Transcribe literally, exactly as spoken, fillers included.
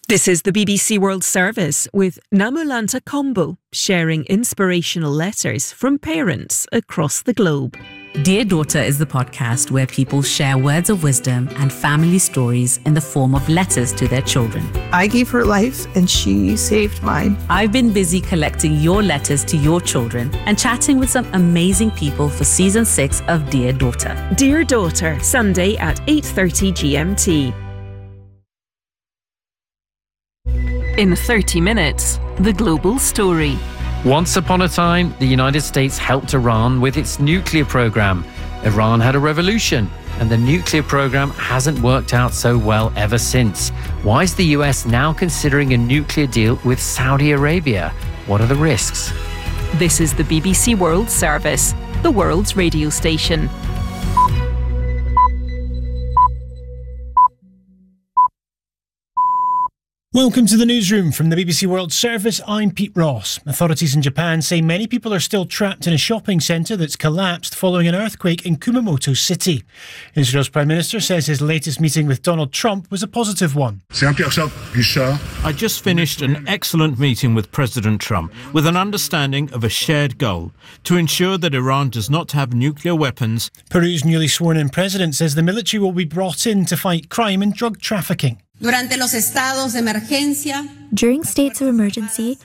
This is the B B C World Service with Namulanta Kombo sharing inspirational letters from parents across the globe. Dear Daughter is the podcast where people share words of wisdom and family stories in the form of letters to their children. I gave her life and she saved mine. I've been busy collecting your letters to your children and chatting with some amazing people for season six of Dear Daughter. Dear Daughter, Sunday at eight thirty G M T. In thirty minutes, the global story. Once upon a time, the United States helped Iran with its nuclear program. Iran had a revolution, and the nuclear program hasn't worked out so well ever since. Why is the U S now considering a nuclear deal with Saudi Arabia? What are the risks? This is the B B C World Service, the world's radio station. Welcome to the newsroom from the B B C World Service. I'm Pete Ross. Authorities in Japan say many people are still trapped in a shopping centre that's collapsed following an earthquake in Kumamoto City. Israel's Prime Minister says his latest meeting with Donald Trump was a positive one. I just finished an excellent meeting with President Trump with an understanding of a shared goal to ensure that Iran does not have nuclear weapons. Peru's newly sworn-in president says the military will be brought in to fight crime and drug trafficking. Durante los estados de emergencia, During states of emergency,